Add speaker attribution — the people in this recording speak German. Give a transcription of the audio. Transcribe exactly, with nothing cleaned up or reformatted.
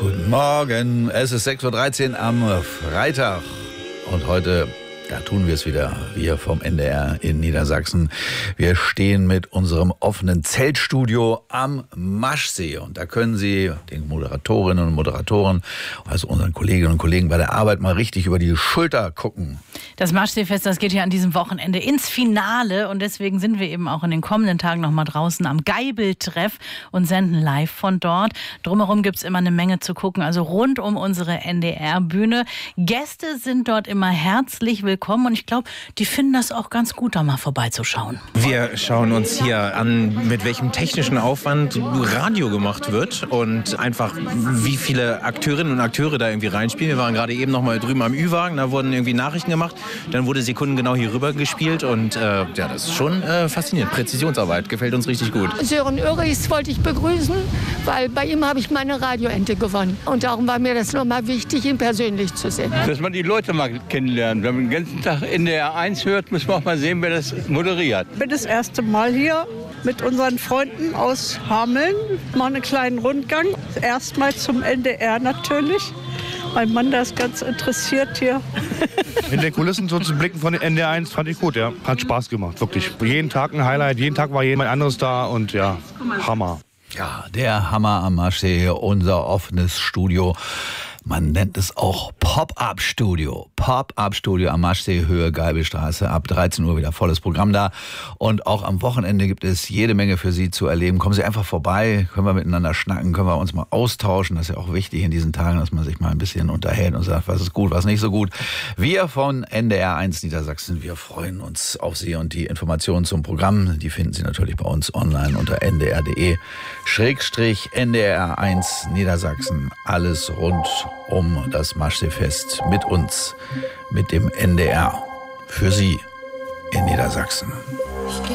Speaker 1: Guten Morgen, es ist sechs Uhr dreizehn am Freitag und heute, da tun wir es wieder, wir vom N D R in Niedersachsen. Wir stehen mit unserem offenen Zeltstudio am Maschsee und da können Sie den Moderatorinnen und Moderatoren, also unseren Kolleginnen und Kollegen bei der Arbeit mal richtig über die Schulter gucken.
Speaker 2: Das Maschseefest, das geht ja an diesem Wochenende ins Finale und deswegen sind wir eben auch in den kommenden Tagen noch mal draußen am Geibeltreff und senden live von dort. Drumherum gibt es immer eine Menge zu gucken, also rund um unsere N D R-Bühne. Gäste sind dort immer herzlich willkommen und ich glaube, die finden das auch ganz gut, da mal vorbeizuschauen.
Speaker 3: Wir schauen uns hier an, mit welchem technischen Aufwand Radio gemacht wird und einfach, wie viele Akteurinnen und Akteure da irgendwie reinspielen. Wir waren gerade eben noch mal drüben am Ü-Wagen, da wurden irgendwie Nachrichten gemacht. Dann wurde sekundengenau hier rüber gespielt und äh, ja, das ist schon äh, faszinierend. Präzisionsarbeit, gefällt uns richtig gut.
Speaker 4: Sören Örichs wollte ich begrüßen, weil bei ihm habe ich meine Radioente gewonnen. Und darum war mir das nochmal wichtig, ihn persönlich zu sehen.
Speaker 5: Dass man die Leute mal kennenlernt. Wenn man den ganzen Tag N D R eins hört, muss man auch mal sehen, wer das moderiert.
Speaker 6: Ich bin das erste Mal hier mit unseren Freunden aus Hameln. Machen einen kleinen Rundgang. Erstmal zum N D R natürlich. Mein Mann, der ist ganz interessiert hier.
Speaker 7: In den Kulissen so zu blicken von den N D R eins fand ich gut, ja. Hat Spaß gemacht, wirklich. Jeden Tag ein Highlight, jeden Tag war jemand anderes da und ja, Hammer.
Speaker 1: Ja, der Hammer am Maschsee, unser offenes Studio. Man nennt es auch Pop-Up-Studio. Pop-Up-Studio am Maschsee, Höhe Geibelstraße. Ab dreizehn Uhr wieder volles Programm da. Und auch am Wochenende gibt es jede Menge für Sie zu erleben. Kommen Sie einfach vorbei, können wir miteinander schnacken, können wir uns mal austauschen. Das ist ja auch wichtig in diesen Tagen, dass man sich mal ein bisschen unterhält und sagt, was ist gut, was nicht so gut. Wir von N D R eins Niedersachsen, wir freuen uns auf Sie und die Informationen zum Programm, die finden Sie natürlich bei uns online unter n d r punkt d e Schrägstrich N D R eins Niedersachsen. Alles rund um das Maschseefest mit uns, mit dem N D R, für Sie in Niedersachsen.